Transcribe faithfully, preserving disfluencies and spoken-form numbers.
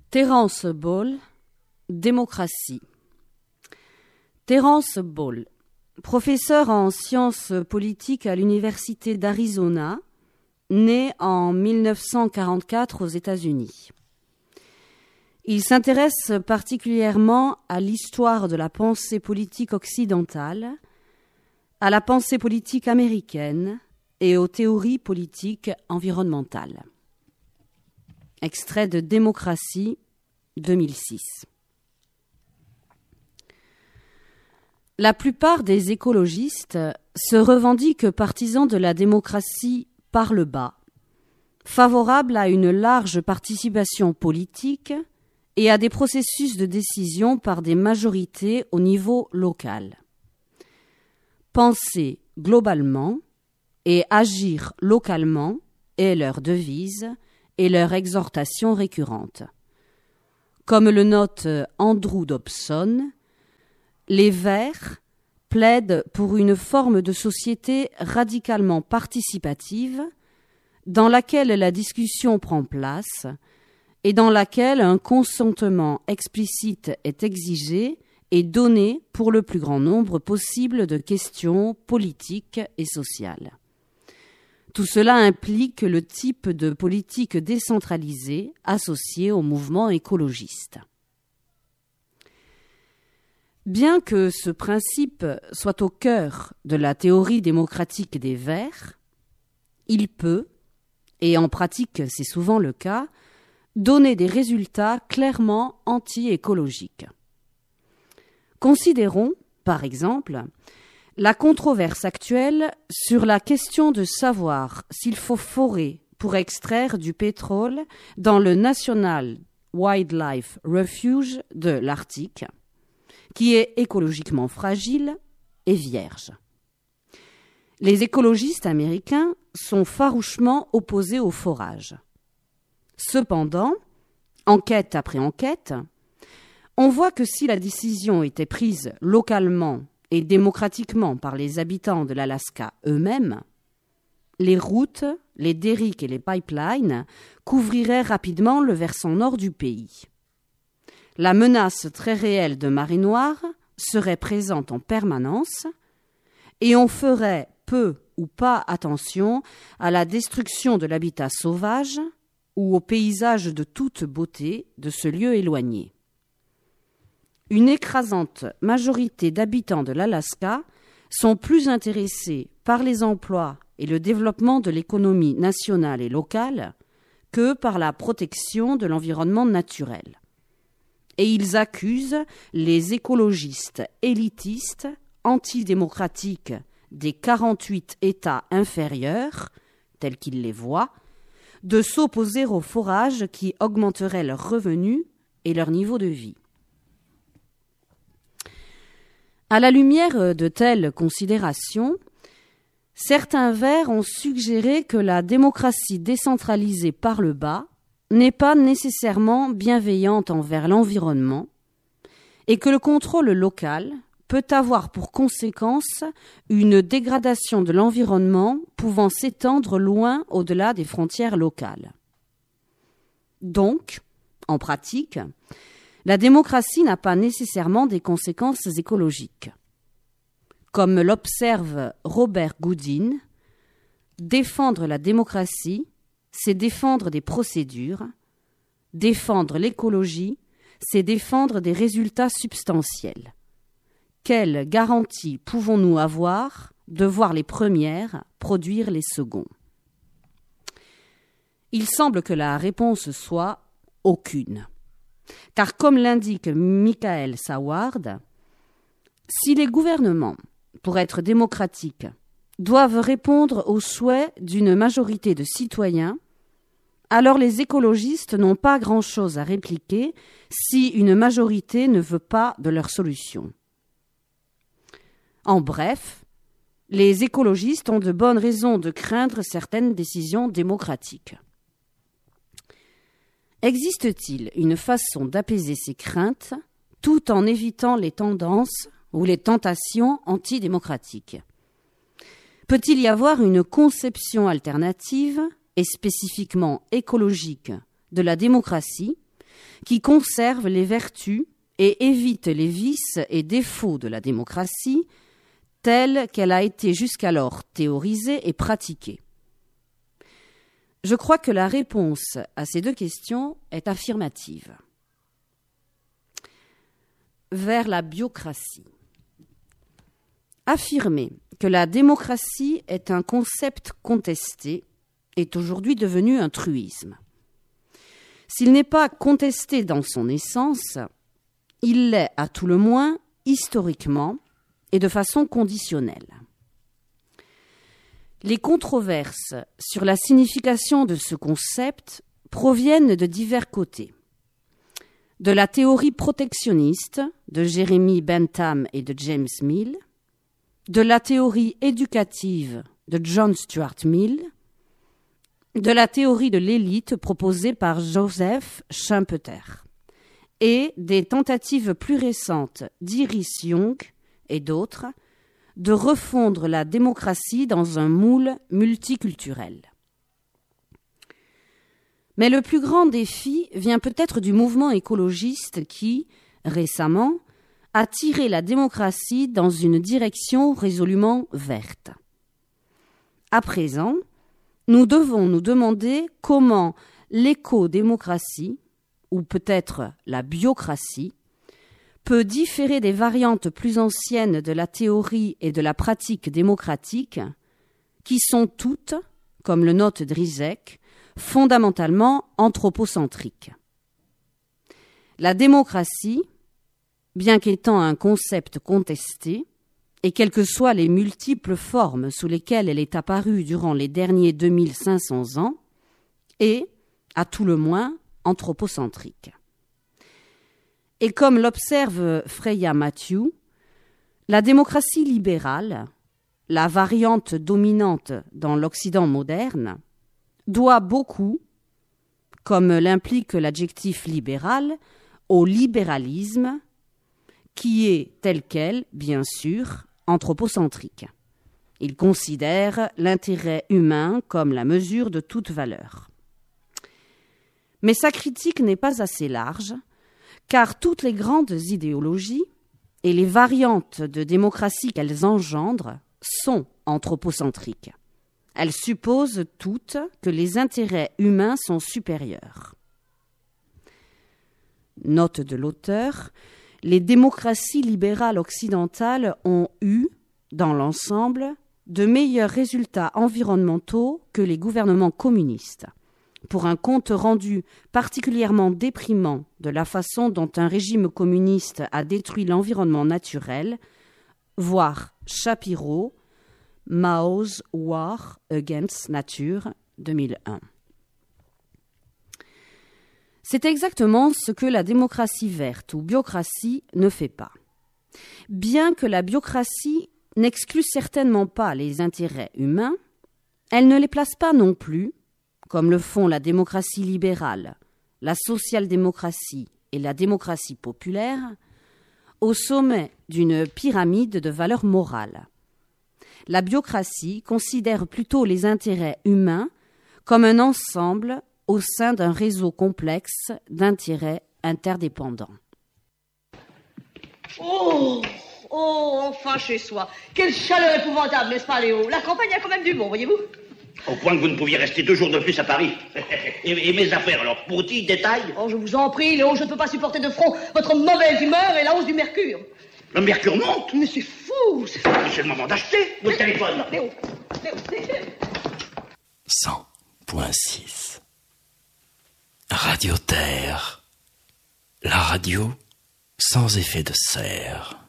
Terence Ball, démocratie. Terence Ball, professeur en sciences politiques à l'Université d'Arizona, né en mille neuf cent quarante-quatre aux États-Unis. Il s'intéresse particulièrement à l'histoire de la pensée politique occidentale, à la pensée politique américaine et aux théories politiques environnementales. Extrait de Démocratie, deux mille six. La plupart des écologistes se revendiquent partisans de la démocratie par le bas, favorables à une large participation politique et à des processus de décision par des majorités au niveau local. Penser globalement et agir localement est leur devise et leur exhortation récurrente. Comme le note Andrew Dobson, les Verts plaident pour une forme de société radicalement participative dans laquelle la discussion prend place et dans laquelle un consentement explicite est exigé et donné pour le plus grand nombre possible de questions politiques et sociales. Tout cela implique le type de politique décentralisée associée au mouvement écologiste. Bien que ce principe soit au cœur de la théorie démocratique des Verts, il peut, et en pratique c'est souvent le cas, donner des résultats clairement anti-écologiques. Considérons, par exemple, la controverse actuelle sur la question de savoir s'il faut forer pour extraire du pétrole dans le National Wildlife Refuge de l'Arctique, qui est écologiquement fragile et vierge. Les écologistes américains sont farouchement opposés au forage. Cependant, enquête après enquête, on voit que si la décision était prise localement et démocratiquement par les habitants de l'Alaska eux-mêmes, les routes, les derricks et les pipelines couvriraient rapidement le versant nord du pays. La menace très réelle de marée noire serait présente en permanence et on ferait peu ou pas attention à la destruction de l'habitat sauvage ou au paysage de toute beauté de ce lieu éloigné. Une écrasante majorité d'habitants de l'Alaska sont plus intéressés par les emplois et le développement de l'économie nationale et locale que par la protection de l'environnement naturel. Et ils accusent les écologistes élitistes, antidémocratiques des quarante-huit États inférieurs, tels qu'ils les voient, de s'opposer au forage qui augmenterait leurs revenus et leur niveau de vie. À la lumière de telles considérations, certains Verts ont suggéré que la démocratie décentralisée par le bas n'est pas nécessairement bienveillante envers l'environnement et que le contrôle local peut avoir pour conséquence une dégradation de l'environnement pouvant s'étendre loin au-delà des frontières locales. Donc, en pratique, la démocratie n'a pas nécessairement des conséquences écologiques. Comme l'observe Robert Goodin, défendre la démocratie, c'est défendre des procédures. Défendre l'écologie, c'est défendre des résultats substantiels. Quelle garantie pouvons-nous avoir de voir les premières produire les seconds ? Il semble que la réponse soit aucune. Car comme l'indique Michael Saward, si les gouvernements, pour être démocratiques, doivent répondre aux souhaits d'une majorité de citoyens, alors les écologistes n'ont pas grand-chose à répliquer si une majorité ne veut pas de leur solution. En bref, les écologistes ont de bonnes raisons de craindre certaines décisions démocratiques. Existe-t-il une façon d'apaiser ces craintes tout en évitant les tendances ou les tentations antidémocratiques ? Peut-il y avoir une conception alternative et spécifiquement écologique de la démocratie qui conserve les vertus et évite les vices et défauts de la démocratie telle qu'elle a été jusqu'alors théorisée et pratiquée? Je crois que la réponse à ces deux questions est affirmative. Vers la biocratie. Affirmer que la démocratie est un concept contesté est aujourd'hui devenu un truisme. S'il n'est pas contesté dans son essence, il l'est à tout le moins historiquement et de façon conditionnelle. Les controverses sur la signification de ce concept proviennent de divers côtés. De la théorie protectionniste de Jeremy Bentham et de James Mill, de la théorie éducative de John Stuart Mill, de la théorie de l'élite proposée par Joseph Schumpeter, et des tentatives plus récentes d'Iris Young et d'autres de refondre la démocratie dans un moule multiculturel. Mais le plus grand défi vient peut-être du mouvement écologiste qui, récemment, a tiré la démocratie dans une direction résolument verte. À présent, nous devons nous demander comment l'éco-démocratie, ou peut-être la biocratie, peut différer des variantes plus anciennes de la théorie et de la pratique démocratique, qui sont toutes, comme le note Drizek, fondamentalement anthropocentriques. La démocratie, bien qu'étant un concept contesté, et quelles que soient les multiples formes sous lesquelles elle est apparue durant les derniers deux mille cinq cents ans, est, à tout le moins, anthropocentrique. Et comme l'observe Freya Matthew, la démocratie libérale, la variante dominante dans l'Occident moderne, doit beaucoup, comme l'implique l'adjectif libéral, au libéralisme, qui est tel quel, bien sûr, anthropocentrique. Il considère l'intérêt humain comme la mesure de toute valeur. Mais sa critique n'est pas assez large, car toutes les grandes idéologies et les variantes de démocratie qu'elles engendrent sont anthropocentriques. Elles supposent toutes que les intérêts humains sont supérieurs. Note de l'auteur, les démocraties libérales occidentales ont eu, dans l'ensemble, de meilleurs résultats environnementaux que les gouvernements communistes, pour un compte rendu particulièrement déprimant de la façon dont un régime communiste a détruit l'environnement naturel, voir Shapiro, Mao's War Against Nature, deux mille un. C'est exactement ce que la démocratie verte ou biocratie ne fait pas. Bien que la biocratie n'exclut certainement pas les intérêts humains, elle ne les place pas non plus, comme le font la démocratie libérale, la social-démocratie et la démocratie populaire, au sommet d'une pyramide de valeurs morales. La biocratie considère plutôt les intérêts humains comme un ensemble au sein d'un réseau complexe d'intérêts interdépendants. Oh, oh, enfin chez soi. Quelle chaleur épouvantable, n'est-ce pas, Léo? La campagne a quand même du bon, voyez-vous? Au point que vous ne pouviez rester deux jours de plus à Paris. et, et mes affaires, alors, petit détail? Oh, je vous en prie, Léo, je ne peux pas supporter de front votre mauvaise humeur et la hausse du mercure. Le mercure monte? Mais c'est fou! C'est, c'est le moment d'acheter votre téléphone. Léo, Léo, Léo. cent point six Radio Terre. La radio sans effet de serre.